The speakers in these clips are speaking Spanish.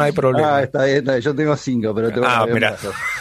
hay problema. Está bien, yo tengo 5, pero tengo mirá.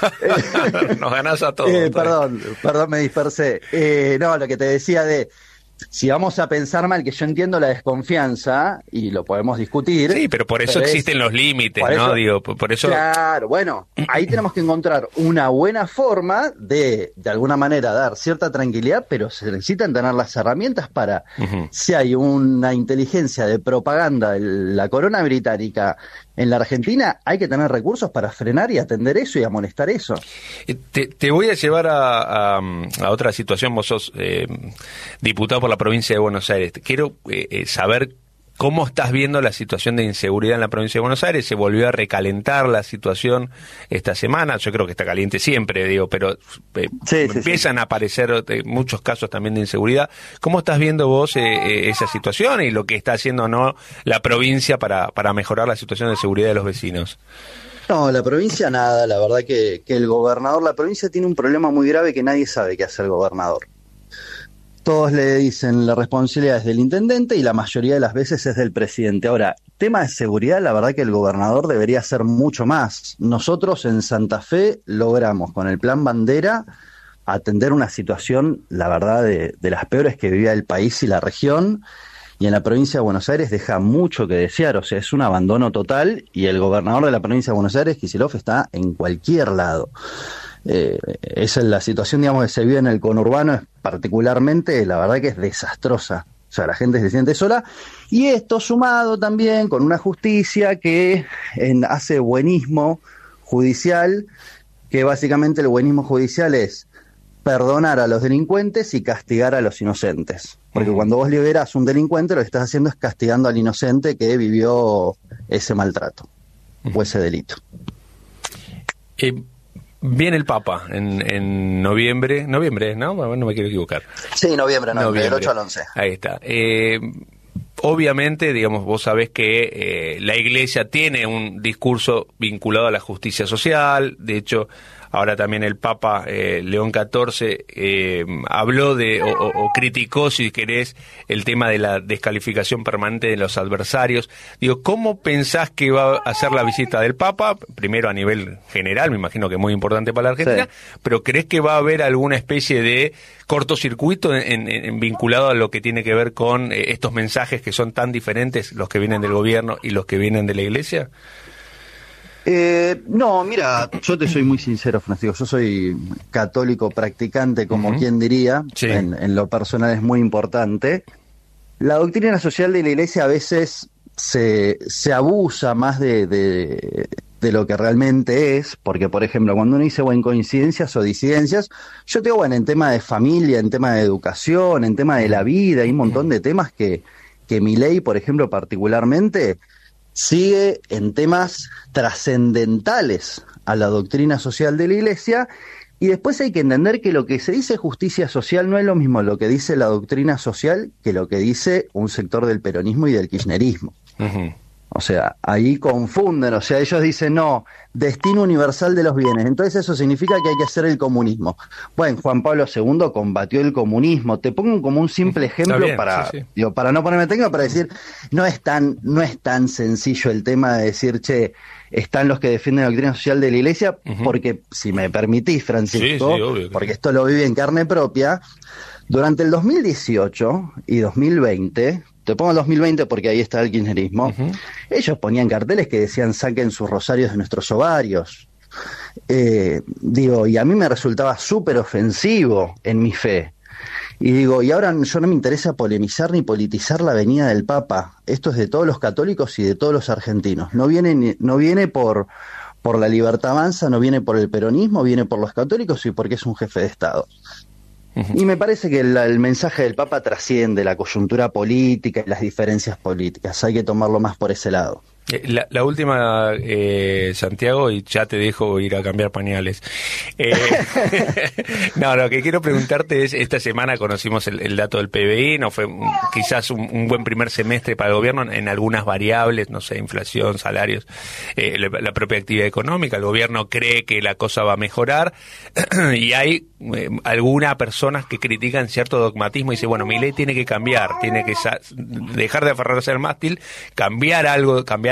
Nos ganás a todos. Perdón, me dispersé. No, lo que te decía si vamos a pensar mal, que yo entiendo la desconfianza, y lo podemos discutir. Sí, pero por eso existen los límites, ¿no? Por eso... Claro, bueno, ahí tenemos que encontrar una buena forma de alguna manera, dar cierta tranquilidad, pero se necesitan tener las herramientas para, si hay una inteligencia de propaganda de la corona británica en la Argentina, hay que tener recursos para frenar y atender eso y amonestar eso. Te voy a llevar a otra situación. Vos sos diputado por la provincia de Buenos Aires. Quiero saber cómo estás viendo la situación de inseguridad en la provincia de Buenos Aires. Se volvió a recalentar la situación esta semana. Yo creo que está caliente siempre, pero empiezan a aparecer muchos casos también de inseguridad. ¿Cómo estás viendo vos esa situación y lo que está haciendo la provincia para mejorar la situación de seguridad de los vecinos? No, la provincia nada. La verdad que el gobernador, la provincia tiene un problema muy grave que nadie sabe qué hace el gobernador. Todos le dicen la responsabilidad es del intendente y la mayoría de las veces es del presidente. Ahora, tema de seguridad, la verdad que el gobernador debería hacer mucho más. Nosotros en Santa Fe logramos con el Plan Bandera atender una situación, la verdad, de las peores que vivía el país y la región, y en la provincia de Buenos Aires deja mucho que desear, o sea, es un abandono total, y el gobernador de la provincia de Buenos Aires, Kicillof, está en cualquier lado. Esa es la situación, digamos, que se vive en el conurbano, particularmente, la verdad que es desastrosa. O sea, la gente se siente sola, y esto sumado también con una justicia que hace buenismo judicial, que básicamente el buenismo judicial es perdonar a los delincuentes y castigar a los inocentes. Porque cuando vos liberás a un delincuente, lo que estás haciendo es castigando al inocente que vivió ese maltrato o ese delito. Viene el Papa en noviembre, ¿no? Bueno, no me quiero equivocar. Sí, noviembre, del 8 al 11. Ahí está. Obviamente, digamos, vos sabés que la Iglesia tiene un discurso vinculado a la justicia social. De hecho, ahora también el Papa León XIV habló o criticó, si querés, el tema de la descalificación permanente de los adversarios. Digo, ¿cómo pensás que va a ser la visita del Papa? Primero a nivel general, me imagino que es muy importante para la Argentina, sí. Pero ¿crees que va a haber alguna especie de cortocircuito vinculado a lo que tiene que ver con estos mensajes que son tan diferentes, los que vienen del gobierno y los que vienen de la Iglesia? No, mira, yo te soy muy sincero, Francisco, yo soy católico practicante, como quien diría, sí. En lo personal es muy importante. La doctrina social de la Iglesia a veces se abusa más de lo que realmente es, porque por ejemplo, cuando uno dice coincidencias o disidencias, yo te digo, en tema de familia, en tema de educación, en tema de la vida, hay un montón de temas que Milei, por ejemplo, particularmente sigue en temas trascendentales a la doctrina social de la Iglesia, y después hay que entender que lo que se dice justicia social no es lo mismo lo que dice la doctrina social que lo que dice un sector del peronismo y del kirchnerismo. O sea, ahí confunden, o sea, ellos dicen, no, destino universal de los bienes, entonces eso significa que hay que hacer el comunismo. Bueno, Juan Pablo II combatió el comunismo. Te pongo como un simple ejemplo para no ponerme técnico, para decir, no es tan sencillo el tema de decir, che, están los que defienden la doctrina social de la Iglesia, porque, si me permitís, Francisco, obvio, porque esto lo viví en carne propia, durante el 2018 y 2020... Te pongo el 2020 porque ahí está el kirchnerismo. Ellos ponían carteles que decían saquen sus rosarios de nuestros ovarios. Y a mí me resultaba súper ofensivo en mi fe. Y ahora yo no me interesa polemizar ni politizar la venida del Papa. Esto es de todos los católicos y de todos los argentinos. No viene por la libertad avanza, no viene por el peronismo, viene por los católicos y porque es un jefe de Estado. Y me parece que el mensaje del Papa trasciende la coyuntura política y las diferencias políticas. Hay que tomarlo más por ese lado. La última, Santiago, y ya te dejo ir a cambiar pañales. No, lo que quiero preguntarte es, esta semana conocimos el dato del PBI, no fue quizás un buen primer semestre para el gobierno en algunas variables, no sé, inflación, salarios, la propia actividad económica. El gobierno cree que la cosa va a mejorar y hay algunas personas que critican cierto dogmatismo y dicen, bueno, Milei tiene que cambiar, tiene que dejar de aferrarse al mástil, cambiar algo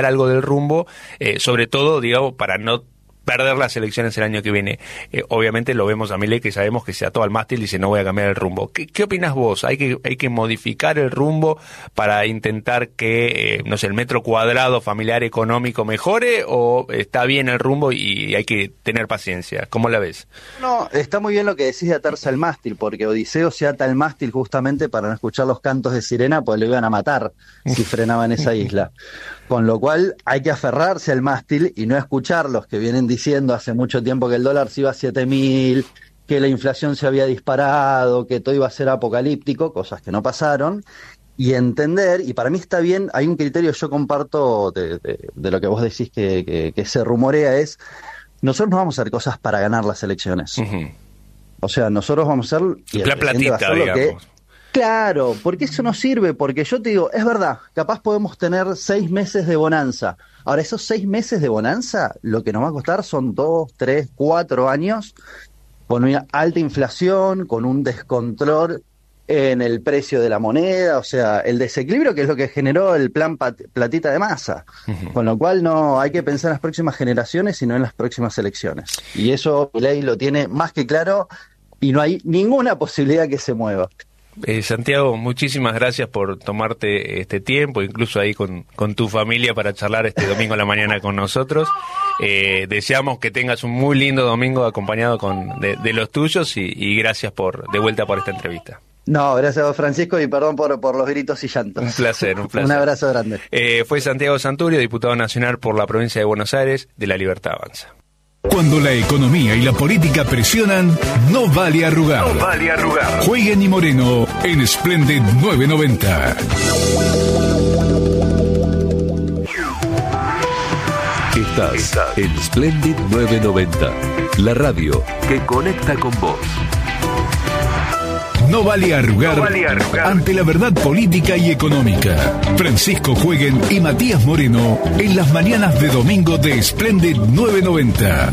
algo del rumbo, sobre todo, digamos, para no perder las elecciones el año que viene. Obviamente lo vemos a Milei, que sabemos que se ató al mástil y dice no voy a cambiar el rumbo. ¿Qué opinas vos? ¿Hay que modificar el rumbo para intentar que, no sé, el metro cuadrado familiar económico mejore, o está bien el rumbo y hay que tener paciencia? ¿Cómo la ves? No, está muy bien lo que decís de atarse al mástil, porque Odiseo se ata al mástil justamente para no escuchar los cantos de sirena, pues lo iban a matar si frenaba en esa isla. Con lo cual hay que aferrarse al mástil y no escuchar los que vienen diciendo hace mucho tiempo que el dólar se iba a 7.000, que la inflación se había disparado, que todo iba a ser apocalíptico, cosas que no pasaron, y entender, y para mí está bien, hay un criterio que yo comparto de lo que vos decís que se rumorea, es nosotros no vamos a hacer cosas para ganar las elecciones. Uh-huh. O sea, nosotros vamos a hacer... La platita, digamos. Claro, porque eso no sirve, porque yo te digo, es verdad, capaz podemos tener 6 meses de bonanza. Ahora, esos 6 meses de bonanza, lo que nos va a costar son 2, 3, 4 años con una alta inflación, con un descontrol en el precio de la moneda, o sea, el desequilibrio que es lo que generó el plan platita de Massa. Uh-huh. Con lo cual no hay que pensar en las próximas generaciones, sino en las próximas elecciones. Y eso Milei lo tiene más que claro y no hay ninguna posibilidad que se mueva. Santiago, muchísimas gracias por tomarte este tiempo, incluso ahí con tu familia, para charlar este domingo a la mañana con nosotros. Deseamos que tengas un muy lindo domingo acompañado de los tuyos y gracias de vuelta por esta entrevista. No, gracias a vos, Francisco, y perdón por los gritos y llantos. Un placer. Un abrazo grande. Fue Santiago Santurio, diputado nacional por la provincia de Buenos Aires, de La Libertad Avanza. Cuando la economía y la política presionan, no vale arrugar. No vale arrugar. Jueguen y Moreno en Splendid 990. Estás en Splendid 990, la radio que conecta con vos. No vale arrugar, No vale arrugar ante la verdad política y económica. Francisco Jueguen y Matías Moreno en las mañanas de domingo de Splendid 990.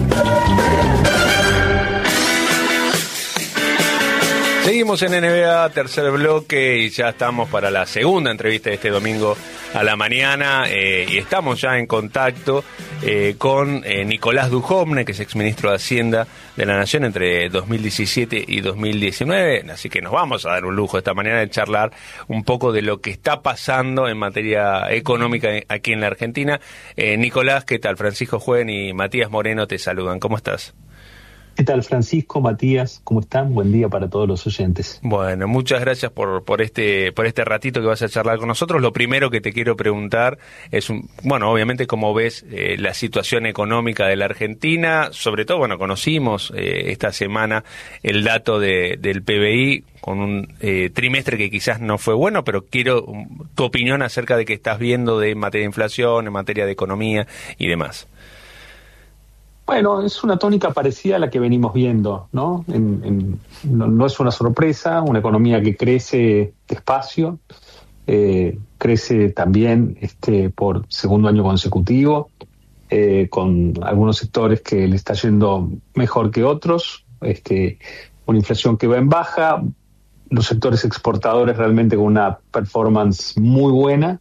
Seguimos en NBA, tercer bloque, y ya estamos para la segunda entrevista de este domingo a la mañana, y estamos ya en contacto con Nicolás Dujovne, que es exministro de Hacienda de la Nación entre 2017 y 2019, así que nos vamos a dar un lujo esta mañana de charlar un poco de lo que está pasando en materia económica aquí en la Argentina. Nicolás, ¿qué tal? Francisco Jueguen y Matías Moreno te saludan, ¿cómo estás? ¿Qué tal, Francisco, Matías? ¿Cómo están? Buen día para todos los oyentes. Bueno, muchas gracias por este ratito que vas a charlar con nosotros. Lo primero que te quiero preguntar es, obviamente, cómo ves la situación económica de la Argentina. Sobre todo, conocimos esta semana el dato del PBI con un trimestre que quizás no fue bueno, pero quiero tu opinión acerca de qué estás viendo en materia de inflación, en materia de economía y demás. Bueno, es una tónica parecida a la que venimos viendo, ¿no? No es una sorpresa, una economía que crece despacio, crece también por segundo año consecutivo, con algunos sectores que le está yendo mejor que otros, una inflación que va en baja, los sectores exportadores realmente con una performance muy buena,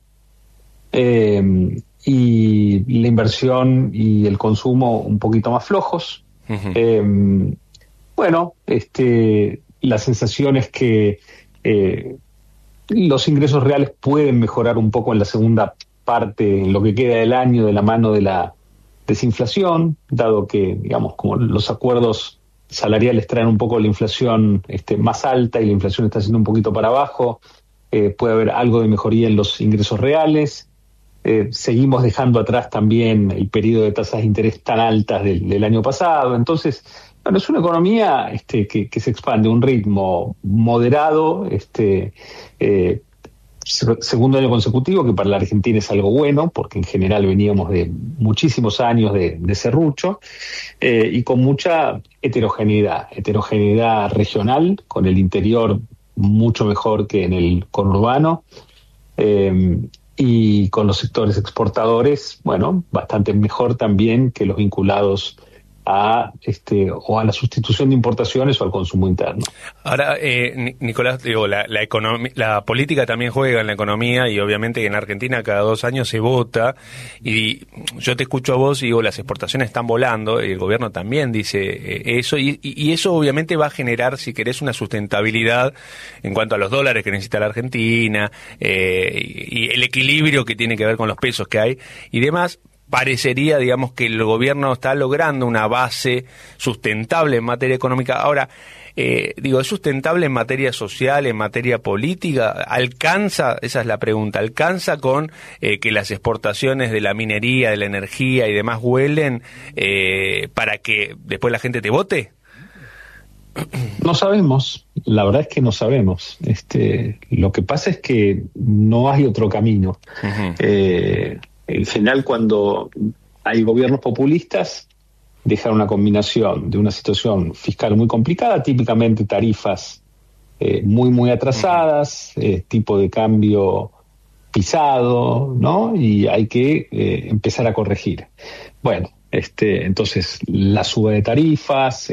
y la inversión y el consumo un poquito más flojos. Uh-huh. La sensación es que los ingresos reales pueden mejorar un poco en la segunda parte, en lo que queda del año, de la mano de la desinflación, dado que, digamos, como los acuerdos salariales traen un poco la inflación más alta y la inflación está yendo un poquito para abajo, puede haber algo de mejoría en los ingresos reales. Seguimos dejando atrás también el periodo de tasas de interés tan altas del año pasado. Entonces, es una economía que se expande a un ritmo moderado, segundo año consecutivo, que para la Argentina es algo bueno, porque en general veníamos de muchísimos años de serrucho, y con mucha heterogeneidad regional, con el interior mucho mejor que en el conurbano, y con los sectores exportadores, bastante mejor también que los vinculados o a la sustitución de importaciones o al consumo interno. Ahora, Nicolás, digo, la política también juega en la economía, y obviamente que en Argentina cada 2 años se vota, y yo te escucho a vos y digo, las exportaciones están volando, y el gobierno también dice eso, y eso obviamente va a generar, si querés, una sustentabilidad en cuanto a los dólares que necesita la Argentina, y el equilibrio que tiene que ver con los pesos que hay y demás. Parecería, digamos, que el gobierno está logrando una base sustentable en materia económica. Ahora, ¿es sustentable en materia social, en materia política? ¿Alcanza, esa es la pregunta, alcanza con que las exportaciones de la minería, de la energía y demás huelen para que después la gente te vote? No sabemos, la verdad es que no sabemos. Lo que pasa es que no hay otro camino. Uh-huh. En general, cuando hay gobiernos populistas, dejan una combinación de una situación fiscal muy complicada, típicamente tarifas muy atrasadas, tipo de cambio pisado, ¿no? Y hay que empezar a corregir. Bueno, entonces la suba de tarifas,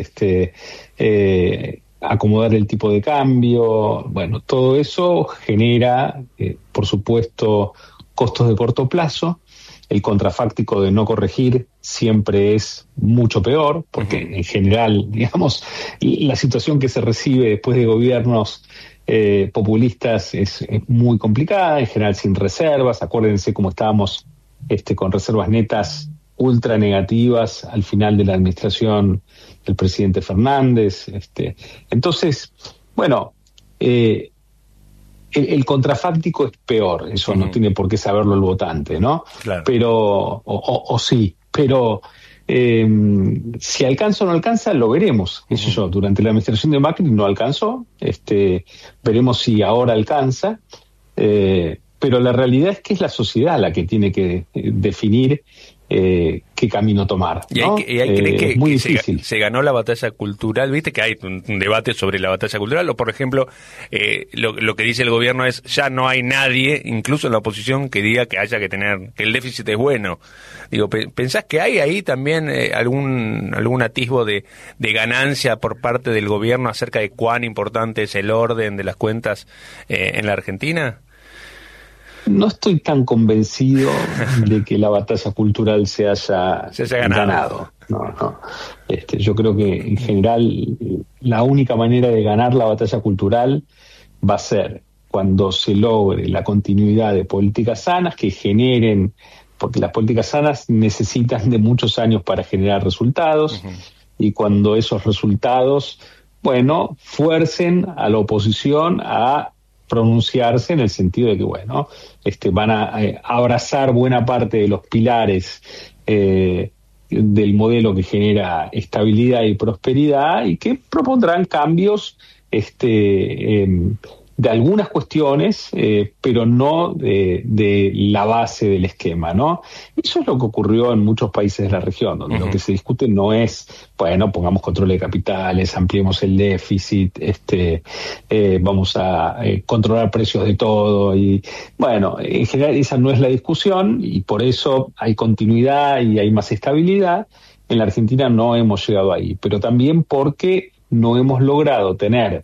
acomodar el tipo de cambio, bueno, todo eso genera, por supuesto, costos de corto plazo. El contrafáctico de no corregir siempre es mucho peor, porque en general, digamos, la situación que se recibe después de gobiernos populistas es muy complicada, en general sin reservas. Acuérdense cómo estábamos con reservas netas ultra negativas al final de la administración del presidente Fernández. Entonces, bueno, el contrafáctico es peor, eso no tiene por qué saberlo el votante, ¿no? Claro. Pero, sí, pero si alcanza o no alcanza, lo veremos. Eso durante la administración de Macri no alcanzó, veremos si ahora alcanza, pero la realidad es que es la sociedad la que tiene que definir qué camino tomar, ¿no? ¿Y hay crees que, muy difícil. Se ganó la batalla cultural? ¿Viste que hay un debate sobre la batalla cultural? O, por ejemplo, lo que dice el gobierno es, ya no hay nadie, incluso en la oposición, que diga que haya que tener, que el déficit es bueno. Digo, ¿pensás que hay ahí también algún atisbo de ganancia por parte del gobierno acerca de cuán importante es el orden de las cuentas en la Argentina? No estoy tan convencido de que la batalla cultural se haya ganado. No. Yo creo que en general la única manera de ganar la batalla cultural va a ser cuando se logre la continuidad de políticas sanas que generen, porque las políticas sanas necesitan de muchos años para generar resultados, y cuando esos resultados, bueno, fuercen a la oposición a pronunciarse en el sentido de que, bueno, van a abrazar buena parte de los pilares del modelo que genera estabilidad y prosperidad, y que propondrán cambios de algunas cuestiones, pero no de la base del esquema, ¿no? Eso es lo que ocurrió en muchos países de la región, donde lo que se discute no es, bueno, pongamos control de capitales, ampliemos el déficit, vamos a controlar precios de todo, y bueno, en general esa no es la discusión, y por eso hay continuidad y hay más estabilidad. En la Argentina no hemos llegado ahí, pero también porque no hemos logrado tener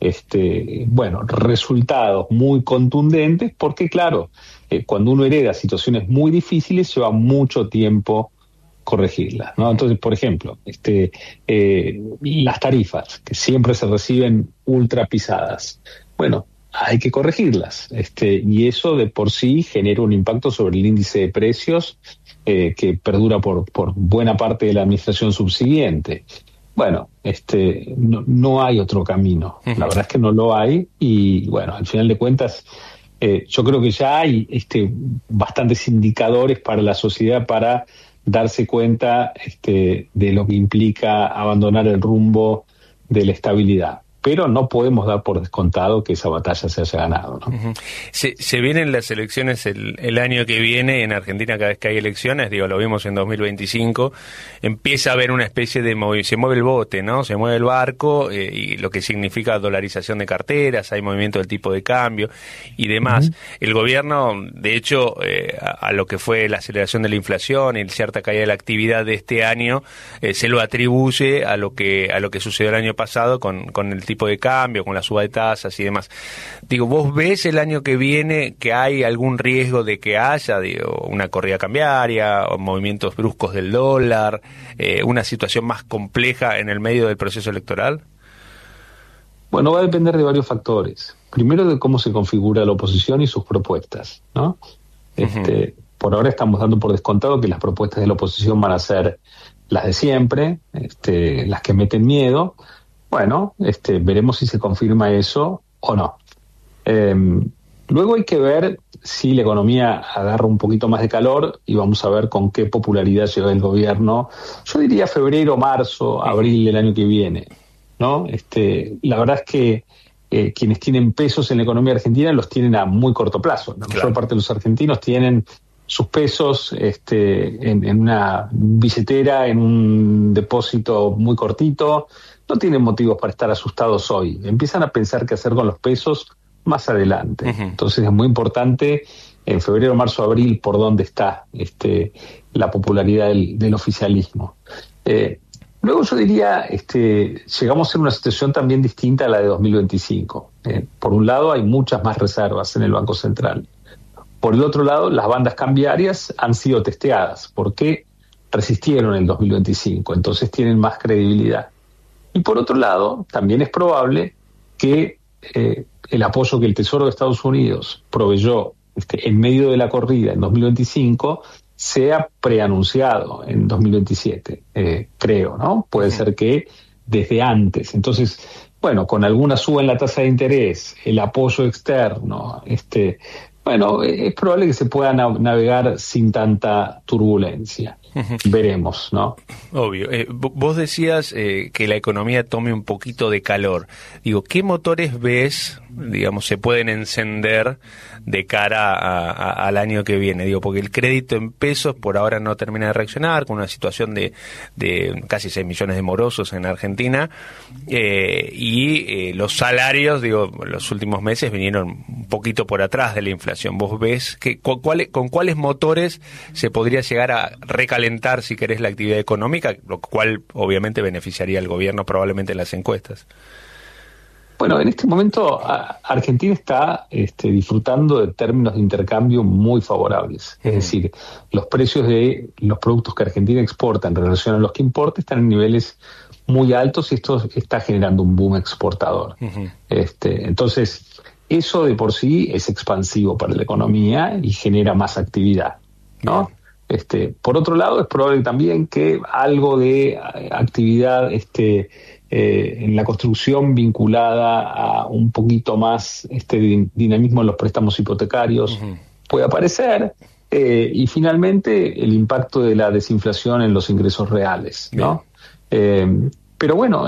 resultados muy contundentes, porque claro, cuando uno hereda situaciones muy difíciles lleva mucho tiempo corregirlas, ¿no? Entonces, por ejemplo, las tarifas que siempre se reciben ultra pisadas, bueno, hay que corregirlas, y eso de por sí genera un impacto sobre el índice de precios que perdura por buena parte de la administración subsiguiente. Bueno, no hay otro camino. La verdad es que no lo hay, y bueno, al final de cuentas, yo creo que ya hay bastantes indicadores para la sociedad para darse cuenta de lo que implica abandonar el rumbo de la estabilidad. pero no podemos dar por descontado que esa batalla se haya ganado, ¿no? Uh-huh. Se vienen las elecciones el año que viene en Argentina. Cada vez que hay elecciones, lo vimos en 2025, empieza a haber una especie de se mueve el bote, ¿no? Se mueve el barco, y lo que significa dolarización de carteras, hay movimiento del tipo de cambio y demás. Uh-huh. El gobierno, de hecho, a lo que fue la aceleración de la inflación y cierta caída de la actividad de este año, se lo atribuye a lo que sucedió el año pasado con el tipo de cambio, con la suba de tasas y demás. ¿Vos ves el año que viene que hay algún riesgo de que haya una corrida cambiaria o movimientos bruscos del dólar, una situación más compleja en el medio del proceso electoral? Bueno, va a depender de varios factores. Primero, de cómo se configura la oposición y sus propuestas, ¿no? Uh-huh. Por ahora estamos dando por descontado que las propuestas de la oposición van a ser las de siempre, las que meten miedo. Bueno, veremos si se confirma eso o no. Luego hay que ver si la economía agarra un poquito más de calor y vamos a ver con qué popularidad llega el gobierno. Yo diría febrero, marzo, abril del año que viene, ¿no? La verdad es que quienes tienen pesos en la economía argentina los tienen a muy corto plazo. La mayor parte de los argentinos tienen sus pesos en una billetera, en un depósito muy cortito. No tienen motivos para estar asustados hoy. Empiezan a pensar qué hacer con los pesos más adelante. Uh-huh. Entonces es muy importante en febrero, marzo, abril por dónde está la popularidad del oficialismo. Luego yo diría, llegamos a una situación también distinta a la de 2025. Por un lado hay muchas más reservas en el Banco Central. Por el otro lado, las bandas cambiarias han sido testeadas porque resistieron el 2025, entonces tienen más credibilidad. Y por otro lado, también es probable que el apoyo que el Tesoro de Estados Unidos proveyó en medio de la corrida en 2025 sea preanunciado en 2027, creo, ¿no? Puede ser que desde antes. Entonces, bueno, con alguna suba en la tasa de interés, el apoyo externo, bueno, es probable que se pueda navegar sin tanta turbulencia. Veremos, ¿no? Obvio. Vos decías que la economía tome un poquito de calor. ¿Qué motores ves, se pueden encender de cara al año que viene? Porque el crédito en pesos por ahora no termina de reaccionar, con una situación de casi 6 millones de morosos en Argentina, y los salarios, los últimos meses vinieron un poquito por atrás de la inflación. ¿Vos ves con cuáles motores se podría llegar a recalentar, si querés, la actividad económica, lo cual obviamente beneficiaría al gobierno probablemente en las encuestas? Bueno, en este momento Argentina está disfrutando de términos de intercambio muy favorables. Es decir, los precios de los productos que Argentina exporta en relación a los que importa están en niveles muy altos y esto está generando un boom exportador. Uh-huh. Entonces, eso de por sí es expansivo para la economía y genera más actividad, ¿no? Por otro lado, es probable también que algo de actividad en la construcción vinculada a un poquito más dinamismo en los préstamos hipotecarios uh-huh. puede aparecer, y finalmente el impacto de la desinflación en los ingresos reales, ¿no? Pero bueno,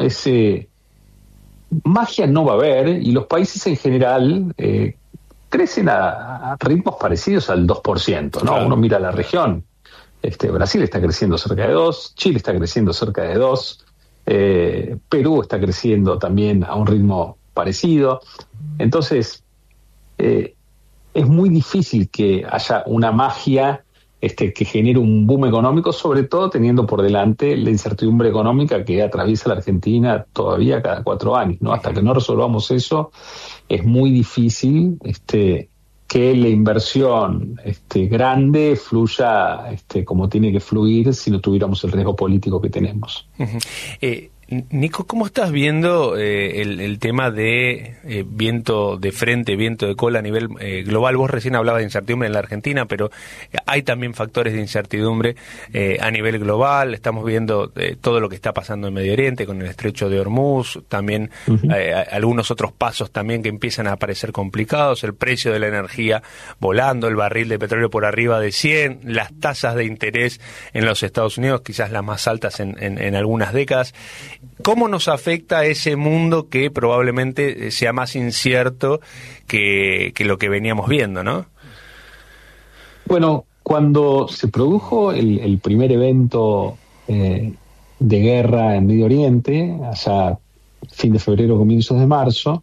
magia no va a haber, y los países en general crecen a ritmos parecidos al 2%, ¿no? Claro. Uno mira la región. Brasil está creciendo cerca de 2, Chile está creciendo cerca de 2, Perú está creciendo también a un ritmo parecido. Entonces, es muy difícil que haya una magia que genere un boom económico, sobre todo teniendo por delante la incertidumbre económica que atraviesa la Argentina todavía cada 4 años, ¿no? Hasta que no resolvamos eso, es muy difícil que la inversión grande fluya como tiene que fluir si no tuviéramos el riesgo político que tenemos. Uh-huh. Nico, ¿cómo estás viendo el tema de viento de frente, viento de cola a nivel global? Vos recién hablabas de incertidumbre en la Argentina, pero hay también factores de incertidumbre a nivel global. Estamos viendo todo lo que está pasando en Medio Oriente con el estrecho de Hormuz, también uh-huh. Algunos otros pasos también que empiezan a aparecer complicados, el precio de la energía volando, el barril de petróleo por arriba de 100, las tasas de interés en los Estados Unidos, quizás las más altas en algunas décadas. ¿Cómo nos afecta ese mundo que probablemente sea más incierto que lo que veníamos viendo, ¿no? Bueno, cuando se produjo el primer evento de guerra en Medio Oriente, allá fin de febrero, comienzos de marzo,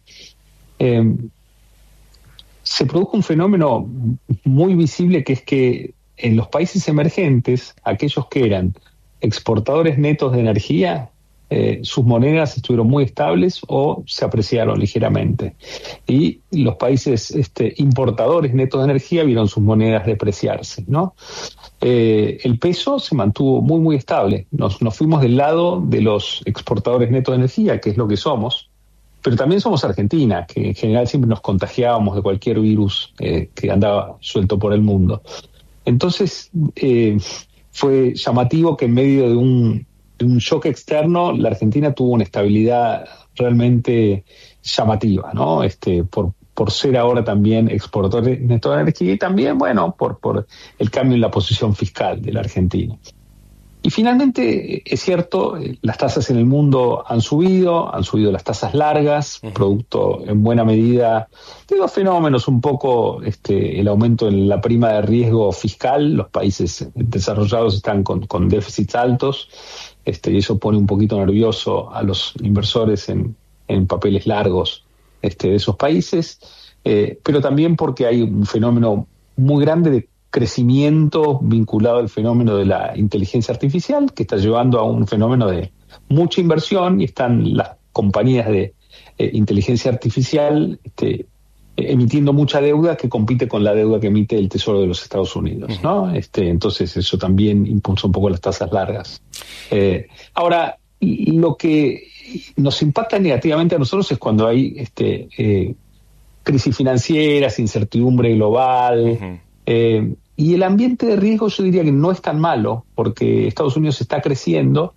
se produjo un fenómeno muy visible, que es que en los países emergentes, aquellos que eran exportadores netos de energía, sus monedas estuvieron muy estables o se apreciaron ligeramente. Y los países importadores netos de energía vieron sus monedas depreciarse, ¿no? El peso se mantuvo muy, muy estable. Nos fuimos del lado de los exportadores netos de energía, que es lo que somos, pero también somos Argentina, que en general siempre nos contagiábamos de cualquier virus que andaba suelto por el mundo. Entonces, fue llamativo que en medio de un shock externo, la Argentina tuvo una estabilidad realmente llamativa, ¿no? Por ser ahora también exportador neto de energía, y también, bueno, por el cambio en la posición fiscal de la Argentina. Y finalmente, es cierto, las tasas en el mundo han subido las tasas largas, producto en buena medida de dos fenómenos, un poco el aumento en la prima de riesgo fiscal. Los países desarrollados están con déficits altos, y eso pone un poquito nervioso a los inversores en papeles largos de esos países, pero también porque hay un fenómeno muy grande de crecimiento vinculado al fenómeno de la inteligencia artificial, que está llevando a un fenómeno de mucha inversión, y están las compañías de inteligencia artificial emitiendo mucha deuda que compite con la deuda que emite el Tesoro de los Estados Unidos, ¿no? Entonces eso también impulsa un poco las tasas largas. Ahora, lo que nos impacta negativamente a nosotros es cuando hay crisis financieras, incertidumbre global. Y el ambiente de riesgo, yo diría que no es tan malo, porque Estados Unidos está creciendo,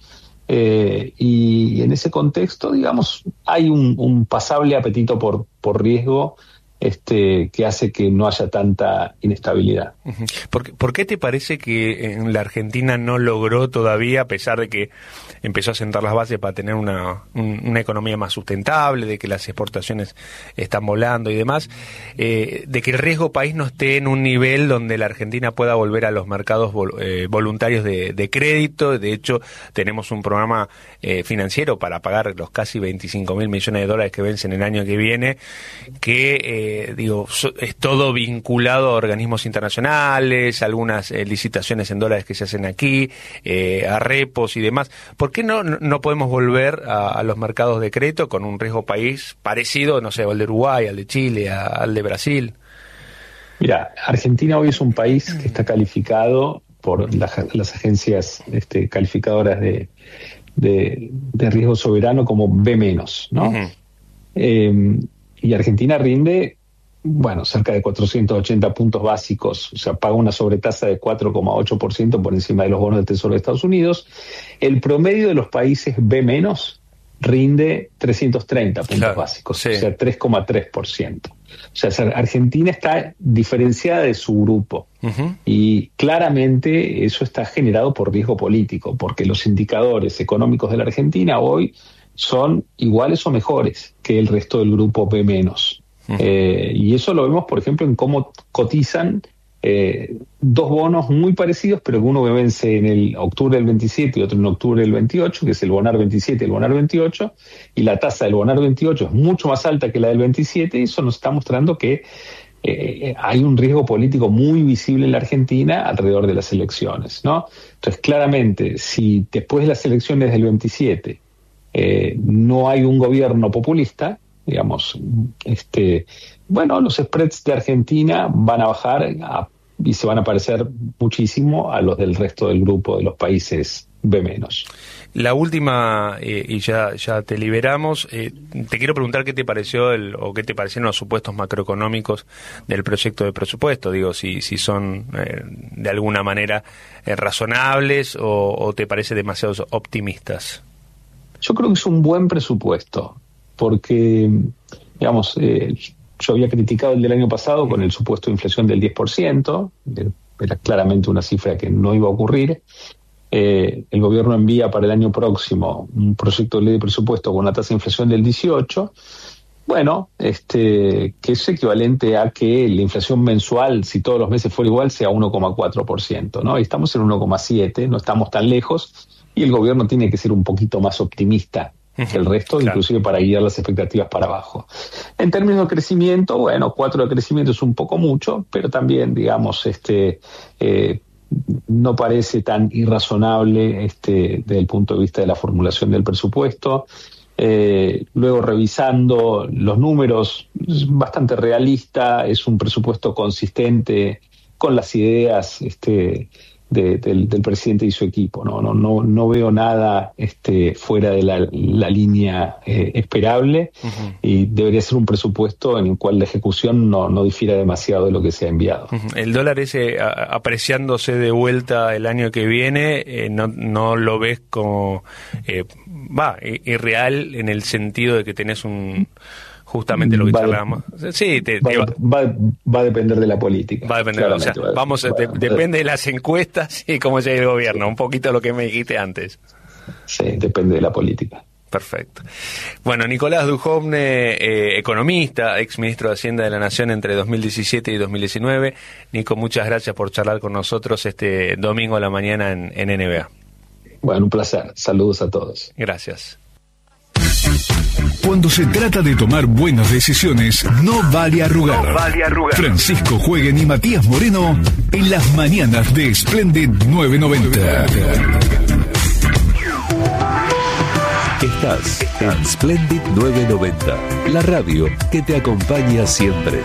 y en ese contexto, digamos, hay un pasable apetito por riesgo que hace que no haya tanta inestabilidad. ¿Por qué te parece que en la Argentina no logró todavía, a pesar de que empezó a sentar las bases para tener una economía más sustentable, de que las exportaciones están volando y demás, de que el riesgo país no esté en un nivel donde la Argentina pueda volver a los mercados voluntarios de crédito? De hecho, tenemos un programa financiero para pagar los casi 25.000 millones de dólares que vencen el año que viene, que es todo vinculado a organismos internacionales, algunas licitaciones en dólares que se hacen aquí, a repos y demás. ¿Por qué no podemos volver a los mercados de crédito con un riesgo país parecido, no sé, al de Uruguay, al de Chile, al de Brasil? Mira, Argentina hoy es un país que está calificado por las agencias calificadoras de riesgo soberano como B-, ¿no? Y Argentina rinde, bueno, cerca de 480 puntos básicos, o sea, paga una sobretasa de 4,8% por encima de los bonos del Tesoro de Estados Unidos. El promedio de los países B- rinde 330 puntos básicos, sí. O sea, 3,3%. O sea, Argentina está diferenciada de su grupo, y claramente eso está generado por riesgo político, porque los indicadores económicos de la Argentina hoy son iguales o mejores que el resto del grupo B-. Y eso lo vemos, por ejemplo, en cómo cotizan dos bonos muy parecidos, pero que uno vence en el octubre del 27 y otro en octubre del 28, que es el Bonar 27 y el Bonar 28, y la tasa del Bonar 28 es mucho más alta que la del 27, y eso nos está mostrando que hay un riesgo político muy visible en la Argentina alrededor de las elecciones, ¿no? Entonces, claramente, si después de las elecciones del 27 no hay un gobierno populista, digamos, bueno, los spreads de Argentina van a bajar y se van a parecer muchísimo a los del resto del grupo de los países B-. La última, y ya te liberamos, te quiero preguntar qué te pareció o qué te parecieron los supuestos macroeconómicos del proyecto de presupuesto. Digo, si son de alguna manera razonables o te parece demasiado optimistas. Yo creo que es un buen presupuesto, porque, digamos, yo había criticado el del año pasado con el supuesto de inflación del 10%, era claramente una cifra que no iba a ocurrir, el gobierno envía para el año próximo un proyecto de ley de presupuesto con una tasa de inflación del 18%, bueno, que es equivalente a que la inflación mensual, si todos los meses fuera igual, sea 1,4%, ¿no? Y estamos en 1,7%, no estamos tan lejos, y el gobierno tiene que ser un poquito más optimista que el resto, claro, inclusive para guiar las expectativas para abajo. En términos de crecimiento, bueno, 4 de crecimiento es un poco mucho, pero también, digamos, no parece tan irrazonable desde el punto de vista de la formulación del presupuesto. Luego, revisando los números, es bastante realista, es un presupuesto consistente con las ideas del presidente y su equipo. No veo nada fuera de la línea esperable, y debería ser un presupuesto en el cual la ejecución no difiera demasiado de lo que se ha enviado. El dólar ese apreciándose de vuelta el año que viene, no lo ves como irreal, en el sentido de que tenés justamente lo que charlábamos. Sí, va a depender de la política. Va a depender, depende de las encuestas y cómo llegue el gobierno, un poquito lo que me dijiste antes. Sí, depende de la política. Perfecto. Bueno, Nicolás Dujovne, economista, ex ministro de Hacienda de la Nación entre 2017 y 2019. Nico, muchas gracias por charlar con nosotros este domingo a la mañana en NBA. Bueno, un placer. Saludos a todos. Gracias. Cuando se trata de tomar buenas decisiones, no vale arrugar. Francisco Jueguen y Matías Moreno en las mañanas de Splendid 990. Estás en Splendid 990, la radio que te acompaña siempre.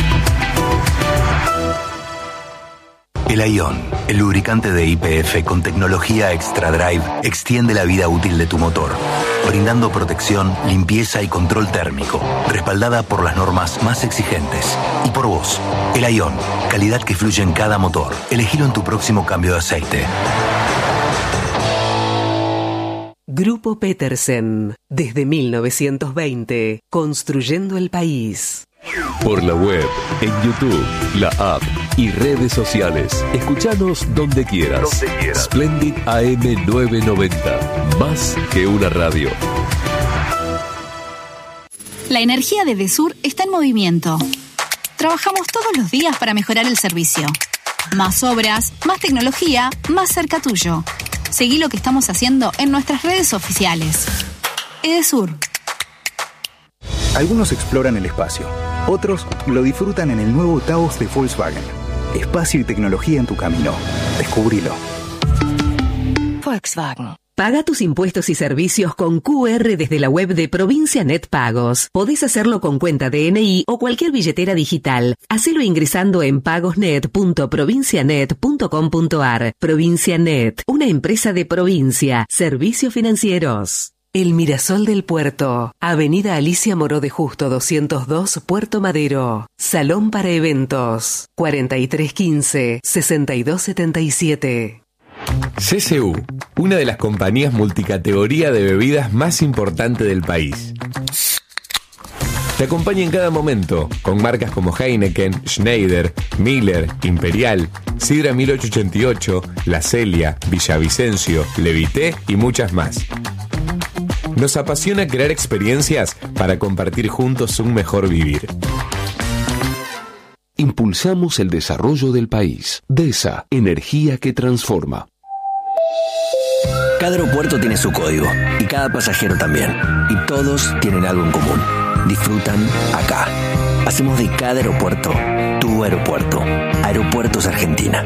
El Ion, el lubricante de YPF con tecnología Extra Drive, extiende la vida útil de tu motor, brindando protección, limpieza y control térmico, respaldada por las normas más exigentes. Y por vos, el Ion, calidad que fluye en cada motor. Elegilo en tu próximo cambio de aceite. Grupo Petersen, desde 1920, construyendo el país. Por la web, en YouTube, la app y redes sociales. Escuchanos donde quieras. Splendid AM 990. Más que una radio. La energía de Edesur está en movimiento. Trabajamos todos los días para mejorar el servicio. Más obras, más tecnología, más cerca tuyo. Seguí lo que estamos haciendo en nuestras redes oficiales. Edesur. Algunos exploran el espacio, otros lo disfrutan en el nuevo Taos de Volkswagen. Espacio y tecnología en tu camino. Descubrilo. Volkswagen. Paga tus impuestos y servicios con QR desde la web de Provincia Net Pagos. Podés hacerlo con cuenta DNI o cualquier billetera digital. Hacelo ingresando en pagosnet.provincianet.com.ar. Provincia Net, una empresa de Provincia. Servicios financieros. El Mirasol del Puerto. Avenida Alicia Moró de Justo 202, Puerto Madero. Salón para eventos. 4315-6277. CCU, una de las compañías multicategoría de bebidas más importantes del país. Te acompaña en cada momento, con marcas como Heineken, Schneider, Miller, Imperial, Sidra 1888, La Celia, Villavicencio, Levité y muchas más. Nos apasiona crear experiencias para compartir juntos un mejor vivir. Impulsamos el desarrollo del país. DESA, energía que transforma. Cada aeropuerto tiene su código y cada pasajero también. Y todos tienen algo en común. Disfrutan acá. Hacemos de cada aeropuerto tu aeropuerto. Aeropuertos Argentina.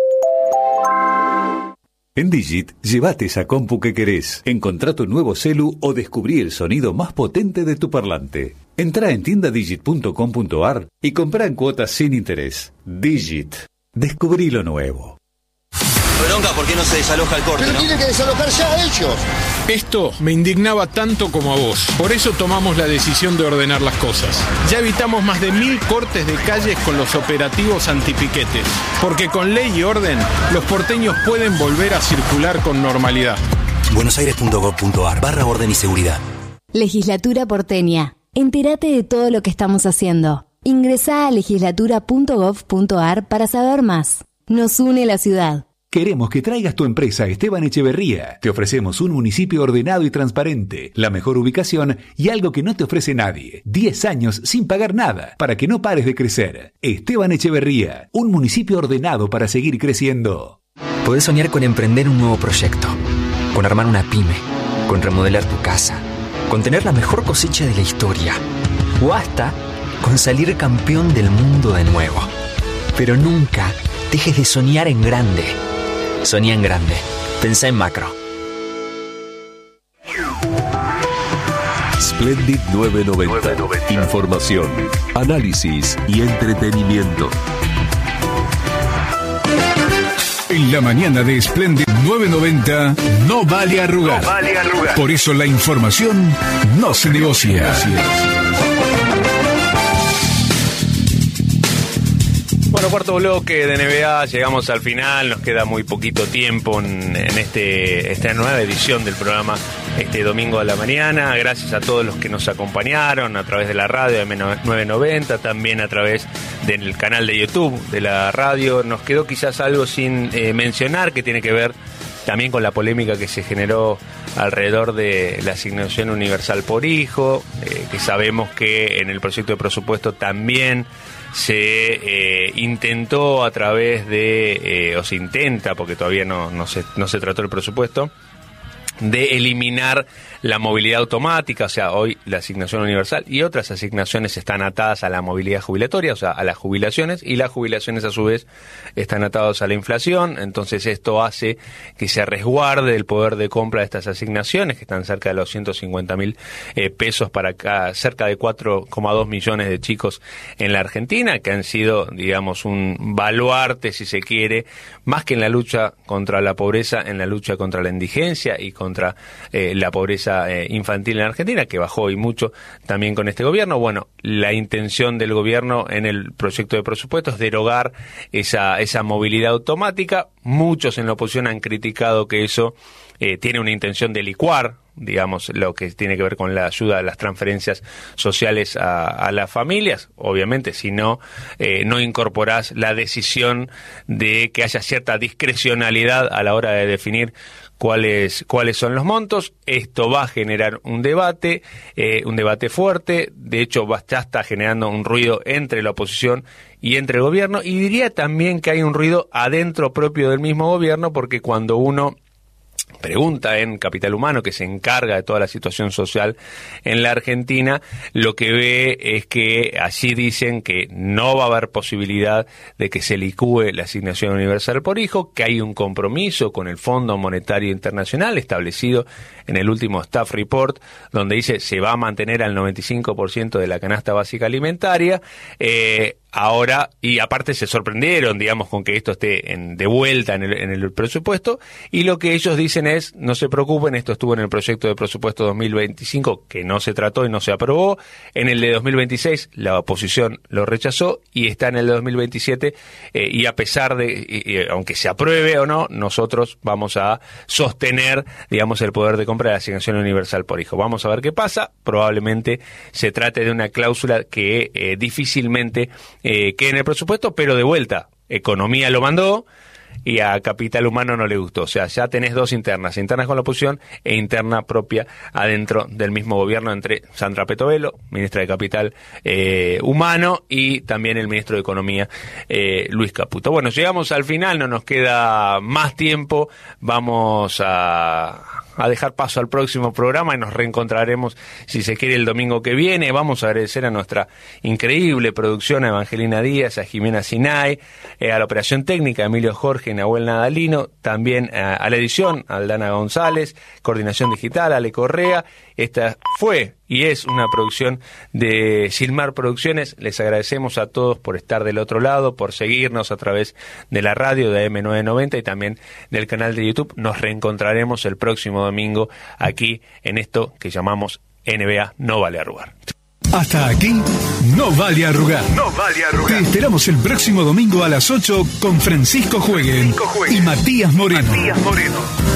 En Digit, llévate esa compu que querés. Encontrá tu nuevo celu o descubrí el sonido más potente de tu parlante. Entrá en tiendadigit.com.ar y comprá en cuotas sin interés. Digit. Descubrí lo nuevo. Bronca, ¿por qué no se desaloja el corte? Pero tienen que desalojar ya ellos. Esto me indignaba tanto como a vos. Por eso tomamos la decisión de ordenar las cosas. Ya evitamos más de 1000 cortes de calles con los operativos antipiquetes. Porque con ley y orden, los porteños pueden volver a circular con normalidad. buenosaires.gov.ar/orden y seguridad. Legislatura porteña. Entérate de todo lo que estamos haciendo. Ingresá a legislatura.gov.ar para saber más. Nos une la ciudad. Queremos que traigas tu empresa a Esteban Echeverría. Te ofrecemos un municipio ordenado y transparente, la mejor ubicación y algo que no te ofrece nadie. 10 años sin pagar nada, para que no pares de crecer. Esteban Echeverría, un municipio ordenado para seguir creciendo. Podés soñar con emprender un nuevo proyecto, con armar una pyme, con remodelar tu casa, con tener la mejor cosecha de la historia, o hasta con salir campeón del mundo de nuevo. Pero nunca dejes de soñar en grande. Soñá en grande. Pensá en macro. Splendid 990. Información, análisis y entretenimiento. En la mañana de Splendid 990 no vale arrugar. Por eso la información no se negocia. Bueno, cuarto bloque de NBA, llegamos al final, nos queda muy poquito tiempo en esta nueva edición del programa este domingo a la mañana. Gracias a todos los que nos acompañaron a través de la radio de M990, también a través del canal de YouTube de la radio. Nos quedó quizás algo sin mencionar que tiene que ver también con la polémica que se generó alrededor de la asignación universal por hijo, que sabemos que en el proyecto de presupuesto también se intentó a través de, o se intenta, porque todavía no se trató el presupuesto, de eliminar la movilidad automática, o sea, hoy la asignación universal y otras asignaciones están atadas a la movilidad jubilatoria, o sea, a las jubilaciones, y las jubilaciones a su vez están atadas a la inflación. Entonces esto hace que se resguarde el poder de compra de estas asignaciones, que están cerca de los 150.000 pesos para cerca de 4,2 millones de chicos en la Argentina, que han sido, digamos, un baluarte, si se quiere, más que en la lucha contra la pobreza, en la lucha contra la indigencia y contra la pobreza infantil en Argentina, que bajó y mucho también con este gobierno. Bueno, la intención del gobierno en el proyecto de presupuesto es derogar esa movilidad automática. Muchos en la oposición han criticado que eso tiene una intención de licuar, digamos, lo que tiene que ver con la ayuda a las transferencias sociales a las familias. Obviamente, si no incorporás la decisión de que haya cierta discrecionalidad a la hora de definir cuáles son los montos. Esto va a generar un debate fuerte. De hecho, ya está generando un ruido entre la oposición y entre el gobierno, y diría también que hay un ruido adentro propio del mismo gobierno, porque cuando uno pregunta en Capital Humano, que se encarga de toda la situación social en la Argentina, lo que ve es que allí dicen que no va a haber posibilidad de que se licúe la asignación universal por hijo, que hay un compromiso con el Fondo Monetario Internacional establecido en el último Staff Report, donde dice se va a mantener al 95% de la canasta básica alimentaria. Ahora, y aparte se sorprendieron, digamos, con que esto esté de vuelta en el presupuesto, y lo que ellos dicen es, no se preocupen, esto estuvo en el proyecto de presupuesto 2025, que no se trató y no se aprobó. En el de 2026 la oposición lo rechazó, y está en el de 2027, y a pesar de, aunque se apruebe o no, nosotros vamos a sostener, digamos, el poder de compra de la asignación universal por hijo. Vamos a ver qué pasa. Probablemente se trate de una cláusula que difícilmente quede en el presupuesto, pero de vuelta, Economía lo mandó y a Capital Humano no le gustó. O sea, ya tenés dos internas con la oposición e interna propia adentro del mismo gobierno, entre Sandra Petovelo, ministra de Capital Humano, y también el ministro de Economía, Luis Caputo. Bueno, llegamos al final, no nos queda más tiempo. Vamos a dejar paso al próximo programa y nos reencontraremos, si se quiere, el domingo que viene. Vamos a agradecer a nuestra increíble producción, a Evangelina Díaz, a Jimena Sinay, a la operación técnica, a Emilio Jorge, Nahuel Nadalino, también a la edición, a Aldana González, coordinación digital, a Ale Correa. Esta fue y es una producción de Silmar Producciones. Les agradecemos a todos por estar del otro lado, por seguirnos a través de la radio de M990 y también del canal de YouTube. Nos reencontraremos el próximo domingo aquí en esto que llamamos NBA No Vale Arrugar. Hasta aquí, No Vale Arrugar. No vale arrugar. Te esperamos el próximo domingo a las 8 con Francisco Jueguen y Matías Moreno.